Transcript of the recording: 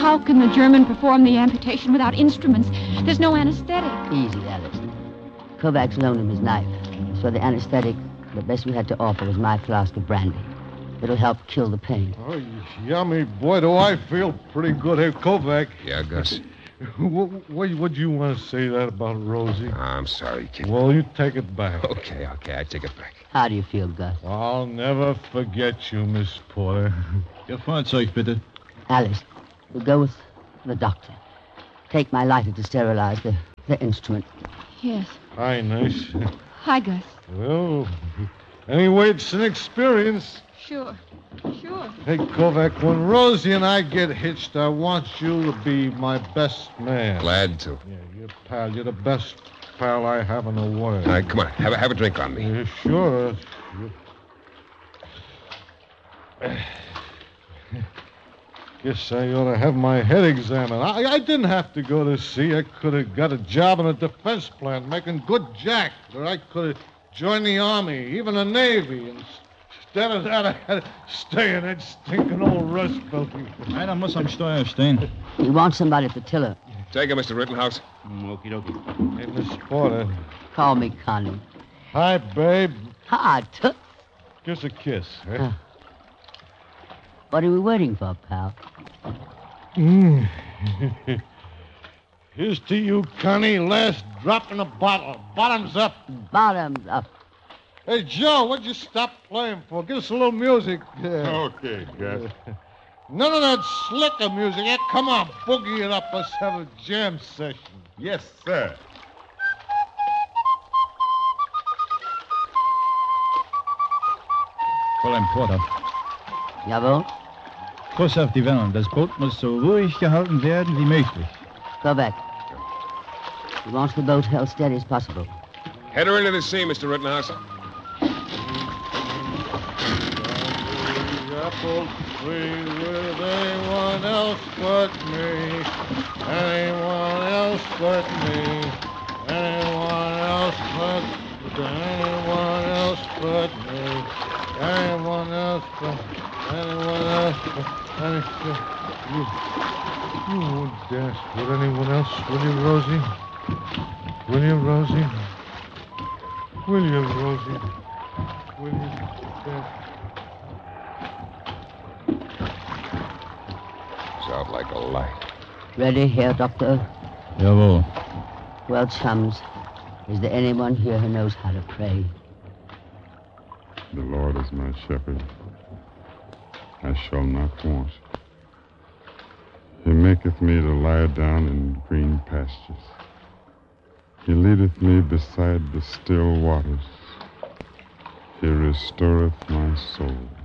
how can the German perform the amputation without instruments? There's no anesthetic. Easy, Alice. Kovac's loaned him his knife. So the anesthetic, the best we had to offer was my flask of brandy. It'll help kill the pain. Oh, yummy. Boy, do I feel pretty good here, Kovac. Yeah, Gus? What'd you want to say that about Rosie? I'm sorry, kid. Well, you take it back. Okay, I take it back. How do you feel, Gus? I'll never forget you, Miss Porter. Ihr Fahrzeug, bitte. Alice, we'll go with the doctor. Take my lighter to sterilize the instrument. Yes. Hi, nice. Hi, Gus. Well, anyway, it's an experience. Sure. Hey, Kovac, when Rosie and I get hitched, I want you to be my best man. Glad to. Yeah, you're pal. You're the best pal I have in the world. All right, come on. Have a drink on me. Yeah, sure. Guess I ought to have my head examined. I didn't have to go to sea. I could have got a job in a defense plant making good jack. Or I could have joined the Army, even the Navy. Instead of that, I had to stay in that stinking old Rust building. Einer muss am Steuer stehen. We want somebody at the tiller. Take it, Mr. Rittenhouse. Okie dokie. Hey, Miss Porter. Call me Connie. Hi, babe. Hi, Just a kiss, eh? What are we waiting for, pal? Here's to you, Connie. Last drop in the bottle. Bottoms up. Bottoms up. Hey, Joe, what'd you stop playing for? Give us a little music. Okay, Gus. None of that slicker music. Yeah, come on, boogie it up. Let's have a jam session. Yes, sir. Fräulein Porter. Jawohl. Kuss auf die Wellen. Das Boot muss so ruhig gehalten werden wie möglich. Go back. We want the boat held steady as possible. Head her into the sea, Mr. Rittenhouse. Apple tree with anyone else but me. Anyone else but me. Anyone else but anyone else but me. Anyone else but anyone else but anyone. You won't dance with anyone else, will you, Rosie? Will you, Rosie? Will you, Rosie? Will you dance? Sounds like a light. Ready, Herr Doctor? Jawohl. Well, chums, is there anyone here who knows how to pray? The Lord is my shepherd. I shall not want. He maketh me to lie down in green pastures. He leadeth me beside the still waters. He restoreth my soul.